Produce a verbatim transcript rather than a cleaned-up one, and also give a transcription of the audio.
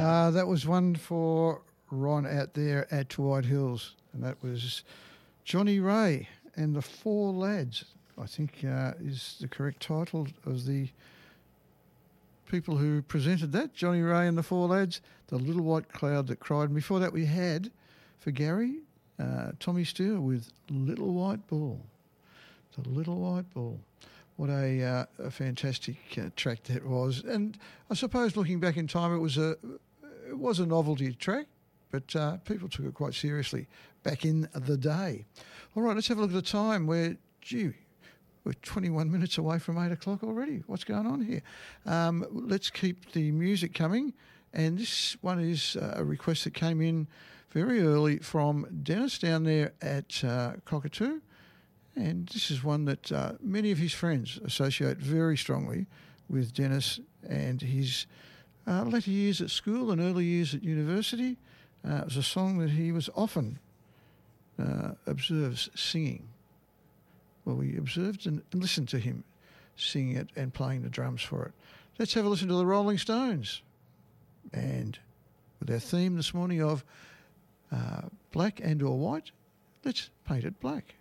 Uh, that was one for Ron out there at White Hills, and that was Johnny Ray and the Four Lads, I think uh, is the correct title of the people who presented that. Johnny Ray and the Four Lads, The Little White Cloud That Cried. And before that we had, for Gary, uh, Tommy Steele with Little White Ball. The Little White Ball. What a, uh, a fantastic uh, track that was. And I suppose looking back in time, it was a it was a novelty track, but uh, people took it quite seriously back in the day. All right, let's have a look at the time where, gee, we're twenty-one minutes away from eight o'clock already. What's going on here? Um, let's keep the music coming. And this one is uh, a request that came in very early from Dennis down there at uh, Cockatoo. And this is one that uh, many of his friends associate very strongly with Dennis and his uh, later years at school and early years at university. Uh, it was a song that he was often uh, observed singing. Well, we observed and listened to him singing it and playing the drums for it. Let's have a listen to the Rolling Stones. And with our theme this morning of uh, black and or white, let's paint it black.